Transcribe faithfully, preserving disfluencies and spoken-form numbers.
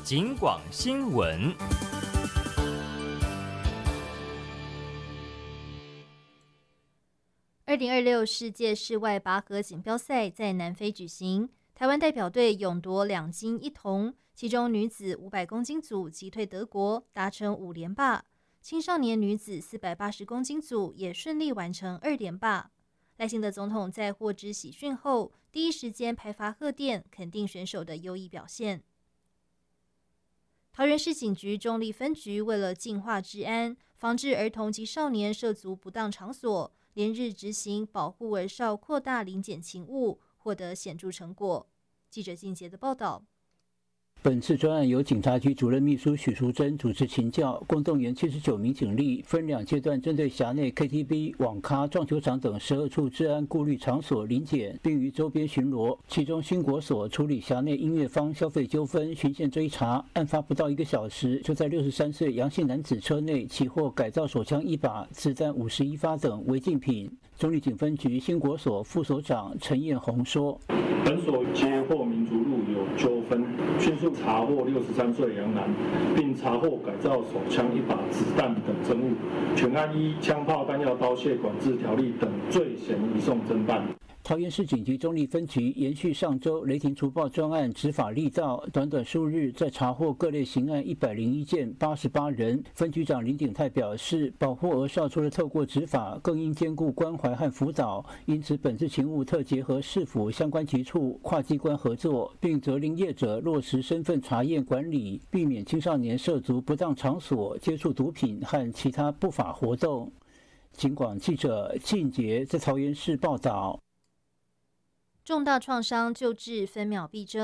警广新闻。 二零二六世界室外拔河锦标赛在南非举行，台湾代表队勇夺两金一铜，其中女子五百公斤组击退德国，达成五连霸；青少年女子四百八十公斤组也顺利完成二连霸。赖清德总统在获知喜讯后，第一时间派发贺电，肯定选手的优异表现。桃园市警局中坜分局为了净化治安，防治儿童及少年涉足不当场所，连日执行保护儿少扩大临检勤务，获得显著成果。记者靳杰的报道。 本次专案由警察局主任秘书许淑珍主持勤教，共动员七十九名警力，分两阶段针对辖内 K T V、网咖、撞球场等十二处治安顾虑场所临检，并于周边巡逻。其中新国所处理辖内音乐坊消费纠纷，循线追查，案发不到一个小时，就在六十三岁杨姓男子车内起获改造手枪一把、子弹五十一发等违禁品。中坜警分局新国所副所长陈彦宏说：“ 本所接获民族路有纠纷，迅速查获六十三岁杨男，并查获改造手枪一把、子弹等证物，全案依枪炮弹药刀械管制条例等罪嫌移送侦办。” 桃园市警局中坜分局延续上周雷霆除暴专案执法力道，短短数日再查获各类刑案一百零一件，八十八人。分局长林鼎泰表示，保护儿少除了透过执法，更应兼顾关怀和辅导，因此本次勤务特结合市府相关局处跨机关合作，并责令业者落实身份查验管理，避免青少年涉足不当场所接触毒品和其他不法活动。警广记者靳杰在桃园市报道。 重大创伤救治分秒必争。